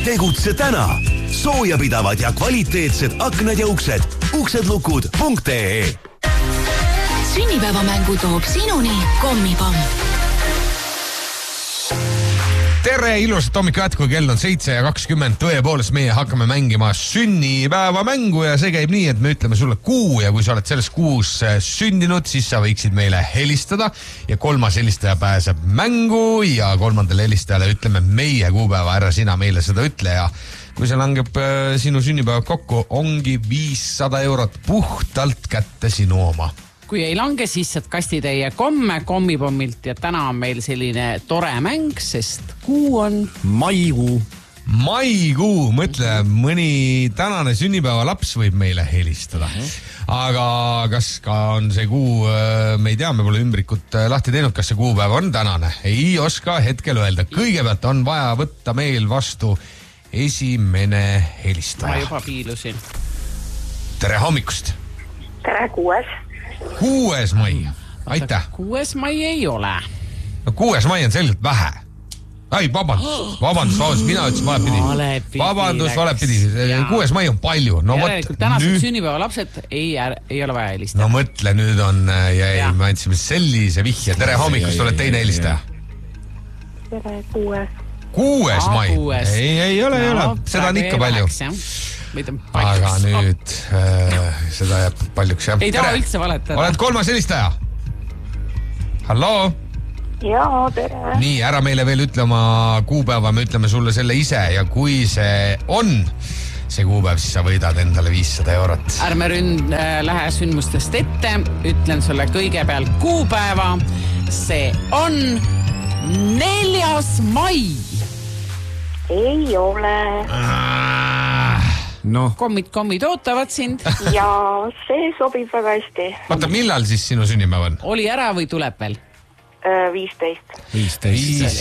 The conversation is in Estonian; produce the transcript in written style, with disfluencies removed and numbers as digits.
Tegutse täna. Soojapidavad ja kvaliteetsed aknad ja uksedlukud.ee. Sünnipäevamängu toob sinuni Kommipomm. Tere, ilusat hommikujätku, kell on 7:20. Tõepoolest meie hakkame mängima sünnipäevamängu ja see käib nii, et me ütleme sulle kuu ja kui sa oled selles kuus sündinud, siis sa võiksid meile helistada ja kolmas helistaja pääseb mängu ja kolmandale helistajale ütleme meie kuupäeva, ära sina meile seda ütle ja kui see langeb sinu sünnipäev kokku, ongi 500 eurot puhtalt kätte sinu oma. Kui ei lange, siis saad kastitäie komme Kommipommilt ja täna on meil selline tore mäng, sest kuu on maikuu. Maikuu, mõtle, mõni tänane sünnipäeva laps võib meile helistada. Aga kas ka on see kuu, me ei tea, me pole ümbrikut lahti teinud, kas see kuupäev on tänane? Ei oska hetkel öelda. Kõigepealt on vaja võtta meil vastu esimene helistaja. Ma juba piilusin. Tere hommikust. Tere, 6. 6. mai. Aitäh. 6. mai ei ole. No 6. mai on selgelt vähe. Ai, vabandust, mina ütlesin valepidi. Vabandust, valepidi. 6. mai on palju. No järelikult tänased sünnipäeva lapsed ei ole vaja helistada. No mõtle, nüüd on me andsime sellise vihje. Tere hommikust, oled teine helistaja. Tere, 6. 6. mai. Ei ole. Seda on ikka palju. Aga nüüd seda jääb paljuks. Ei taha üldse valetada. Oled kolmas helistaja. Halloo. Jaa, tere. Nii, ära meile veel ütle oma kuupäeva, me ütleme sulle selle ise ja kui see on see kuupäev, siis sa võidad endale 500 eurot. Ärme lähe sündmustest ette, ütlen sulle kõigepealt kuupäeva. See on 4. mai. Ei ole. No. Kommid ootavad sind. Ja see sobib väga hästi. Vaata, millal siis sinu sünnipäev on? Oli ära või tuleb veel? 15.